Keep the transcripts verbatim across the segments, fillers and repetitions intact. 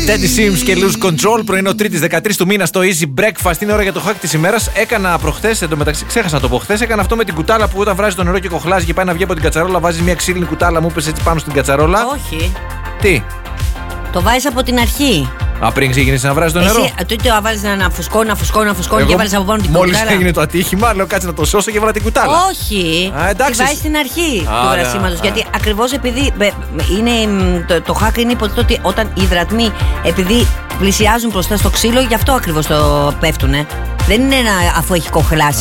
Teddy Sims και Lose Control. Πρωινό Τρίτης δεκατρείς του μήνα στο Easy Breakfast. Είναι ώρα για το hack της ημέρας. Έκανα προχθές, εντωμεταξύ ξέχασα να το πω χθες. Έκανα αυτό με την κουτάλα που όταν βράζει το νερό και κοχλάζει και πάει να βγει από την κατσαρόλα, βάζει μια ξύλινη κουτάλα, μου πες έτσι πάνω στην κατσαρόλα. Όχι. Τι? Το βάζεις από την αρχή. Α, πριν ξεκινήσει να βράζει το νερό. Εσύ τότε βάλεις να φουσκώνει, να φουσκώνει, να φουσκώνει και βάλεις από πάνω την κουτάλα. Μόλις έγινε το ατύχημα, λέω κάτσε να το σώσω και βάλα την κουτάλα. Όχι. Α, εντάξει. Τη βάζεις στην αρχή Α, του α, βρασίματος. α. Γιατί ακριβώς επειδή είναι, το, το hack είναι υποτίθεται ότι όταν οι υδρατμοί επειδή πλησιάζουν μπροστά στο ξύλο, γι' αυτό ακριβώς το πέφτουνε. Δεν είναι ένα, αφού έχει κοχλάσει.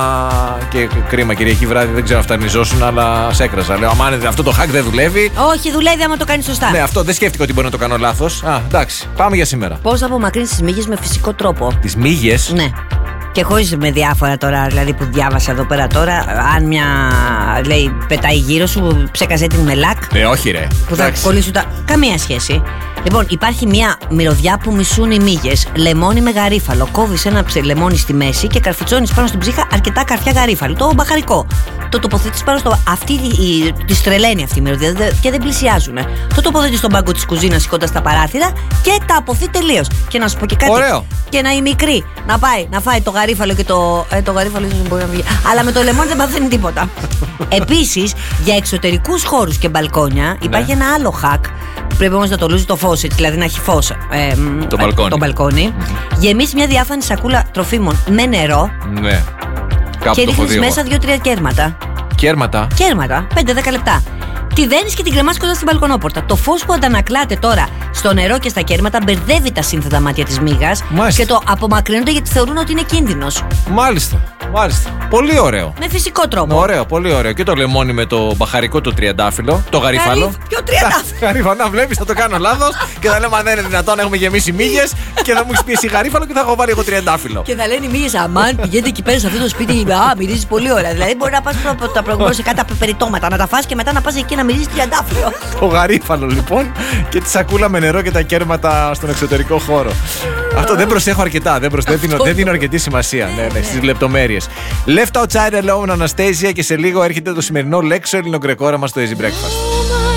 Α, και κρίμα Κυριακή βράδυ, δεν ξέρω αν φτανιζώσουν, αλλά σε έκρασα. Λέω, αμάν, αυτό το hack δεν δουλεύει. Όχι, δουλεύει άμα το κάνει σωστά. Ναι, αυτό δεν σκέφτηκα ότι μπορεί να το κάνω λάθος. Α, εντάξει, πάμε για σήμερα. Πώς απομακρύνεις τις μύγες με φυσικό τρόπο? Τις μύγες. Ναι. Και χωρίς με διάφορα τώρα, δηλαδή που διάβασα εδώ πέρα τώρα, αν μια λέει πετάει γύρω σου, ψέκαζε την με λακ. Ε, όχι ρε. Που θα Εντάξει. κολλήσουν τα. Καμία σχέση. Λοιπόν, υπάρχει μια μυρωδιά που μισούν οι μύγες. Λεμόνι με γαρίφαλο. Κόβεις ένα ψε- λεμόνι στη μέση και καρφιτσώνεις πάνω στην ψύχα αρκετά καρφιά γαρίφαλο. Το μπαχαρικό. Το τοποθετείς πάνω στο. Αυτή η, τη τρελαίνει αυτή η μυρωδιά δε- και δεν πλησιάζουν. Το τοποθετείς στον πάγκο της κουζίνας σηκώντας τα παράθυρα και τα αποθεί τελείως. Και να σου πω και κάτι. Ωραίο. Και να η μικρή να πάει να φάει το γαρίφαλο και το. Ε, το γαρίφαλο ίσως μπορεί να βγει. Αλλά με το λεμόνι δεν παθαίνει τίποτα. Επίσης, για εξωτερικούς χώρους και μπαλκόνια υπάρχει ένα άλλο hack. Πρέπει όμως να το λούζει το φως, έτσι, δηλαδή να έχει φως. Ε, Το μπαλκόνι. Το μπαλκόνι. Γεμίσει μια διάφανη σακούλα τροφίμων με νερό Ναι. Κάπου και το έχω ρίχνεις δει μέσα εγώ. δύο-τρία κέρματα. Κέρματα. Κέρματα, πέντε δέκα λεπτά. Τη δένεις και την κρεμάς κοντά στην μπαλκονόπορτα. Το φως που αντανακλάται τώρα στο νερό και στα κέρματα μπερδεύει τα σύνθετα μάτια της μύγας Μάλιστα. και το απομακρύνονται γιατί θεωρούν ότι είναι κίνδυνος. Μάλιστα. Μάλιστα. Πολύ ωραίο. Με φυσικό τρόπο. Ωραίο, πολύ ωραίο. Και το λεμόνι με το μπαχαρικό το τριαντάφυλλο, το γαρίφαλο. Γαρί- Ποιο τριαντάφυλλο? Γαρίφαλο, να βλέπει, θα το κάνω λάθος και θα λέμε αν δεν είναι δυνατόν να έχουμε γεμίσει μύγες και θα μου έχει πει εσύ γαρίφαλο και θα έχω βάλει εγώ τριαντάφυλλο. Και θα λένε οι μύγες, αμάν, πηγαίνετε εκεί πέρα σε αυτό το σπίτι. Α, μυρίζει πολύ ωραία. Δηλαδή, μπορεί να πας προ, τα προηγούμενα σε κάτι περιτώματα, να τα φας και μετά να πας εκεί να μυρίζει τριαντάφυλλο. Το γαρίφαλο λοιπόν και τη σακούλα με νερό και τα κέρματα στον εξωτερικό χώρο. Αυτό δεν προσέχω αρκετά. Δεν, προσ... δεν, δίνω, δεν δίνω αρκετή σημασία ναι, ναι, στις λεπτομέρειες. Left outside alone, Anastasia, και σε λίγο έρχεται το σημερινό λέξο ελληνογκρεκόραμα στο Easy Breakfast.